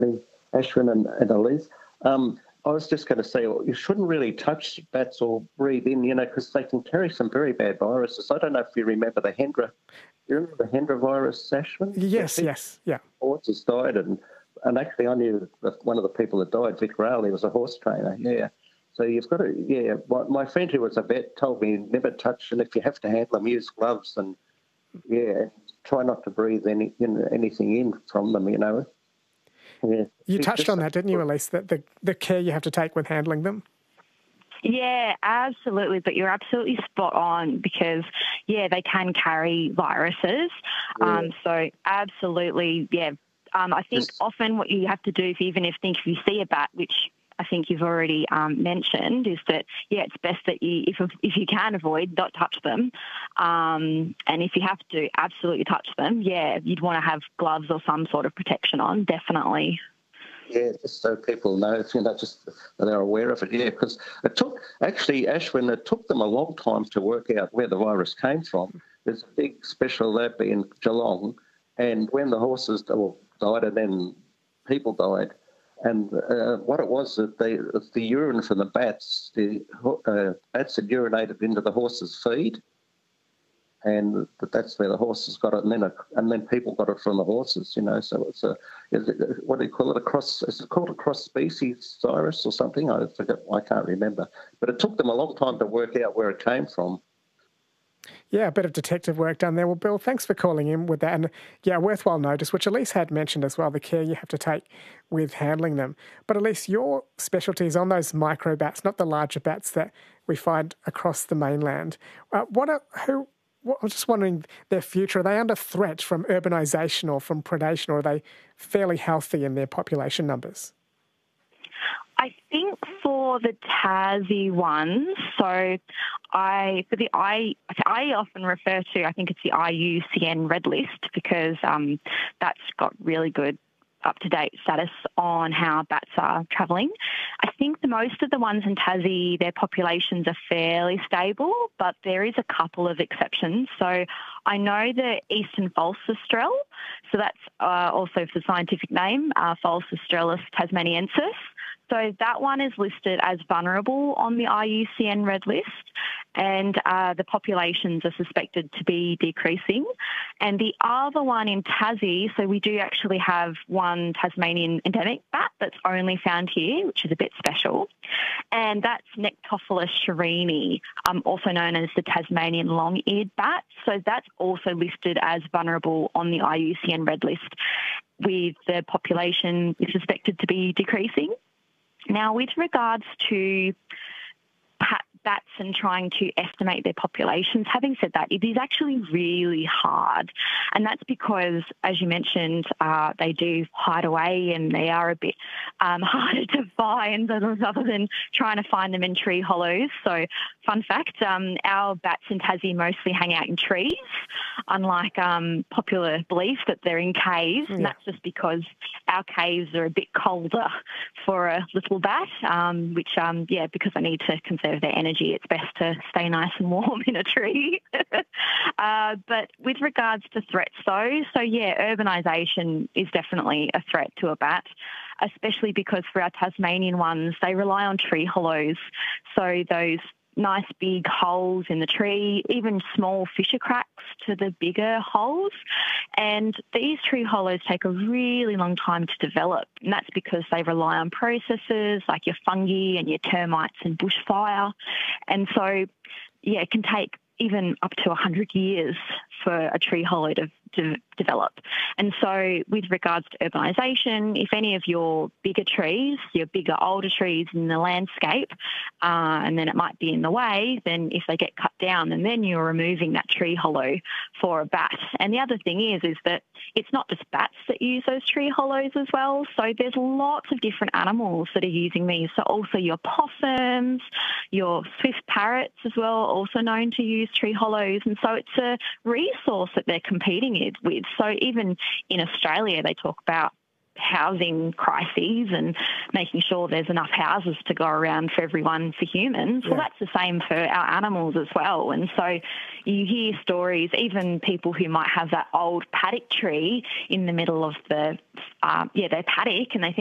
Ashwin and Elise. I was just going to say, you shouldn't really touch bats or breathe in, because they can carry some very bad viruses. I don't know if you remember the Hendra. You remember the Hendra virus, Ashwin? Yes, yeah. Horses died, and actually I knew one of the people that died, Vic Rail, he was a horse trainer, yeah. So you've got to, my friend who was a vet told me never touch, and if you have to handle them, use gloves, and, try not to breathe anything in from them, Yeah. You touched on that, didn't you, Elise, that the care you have to take when handling them? Yeah, absolutely. But you're absolutely spot on because, they can carry viruses. Yeah. So absolutely, I think often what you have to do, if you see a bat, which I think you've already mentioned, is that, it's best that you, if you can avoid, not touch them. And if you have to absolutely touch them, you'd want to have gloves or some sort of protection on, definitely. Yeah, just so people know, just that they're aware of it, because it took, actually, Ashwin, it took them a long time to work out where the virus came from. There's a big special lab in Geelong, and when the horses died and then people died, and what it was, that the urine from the bats, the bats had urinated into the horses' feed, and that's where the horses got it, and then people got it from the horses, So it's what do you call it? Is it called a cross-species virus or something? I forget. I can't remember. But it took them a long time to work out where it came from. Yeah, a bit of detective work done there. Well, Bill, thanks for calling in with that. And worthwhile notice, which Elise had mentioned as well, the care you have to take with handling them. But Elise, your specialty is on those micro bats, not the larger bats that we find across the mainland. I'm just wondering their future. Are they under threat from urbanisation or from predation, or are they fairly healthy in their population numbers? I think for the Tassie ones, I often refer to, I think it's the IUCN Red List, because that's got really good up-to-date status on how bats are travelling. I think most of the ones in Tassie, their populations are fairly stable, but there is a couple of exceptions. So I know the eastern false Austrel, so that's also the scientific name, False Australis tasmaniensis. So that one is listed as vulnerable on the IUCN Red List, and the populations are suspected to be decreasing. And the other one in Tassie, so we do actually have one Tasmanian endemic bat that's only found here, which is a bit special, and that's Nectophilus shirini, also known as the Tasmanian long-eared bat. So that's also listed as vulnerable on the IUCN Red List, with the population suspected to be decreasing. Now, with regards to bats and trying to estimate their populations, having said that, it is actually really hard. And that's because, as you mentioned, they do hide away and they are a bit harder to find other than trying to find them in tree hollows. So, fun fact, our bats in Tassie mostly hang out in trees, unlike popular belief that they're in caves. Yeah. And that's just because our caves are a bit colder for a little bat, which, because they need to conserve their energy, it's best to stay nice and warm in a tree. But with regards to threats, though, urbanisation is definitely a threat to a bat, especially because for our Tasmanian ones, they rely on tree hollows. So those nice big holes in the tree, even small fissure cracks to the bigger holes. And these tree hollows take a really long time to develop. And that's because they rely on processes like your fungi and your termites and bushfire. And so, it can take even up to 100 years for a tree hollow to develop. And so with regards to urbanisation, if any of your bigger trees, your bigger older trees in the landscape, and then it might be in the way, then if they get cut down, and then you're removing that tree hollow for a bat. And the other thing is that it's not just bats that use those tree hollows as well. So there's lots of different animals that are using these. So also your possums, your swift parrots as well, also known to use tree hollows. And so it's a resource that they're competing with. So even in Australia, they talk about housing crises and making sure there's enough houses to go around for everyone, for humans. Well, that's the same for our animals as well. And so you hear stories, even people who might have that old paddock tree in the middle of their paddock, and they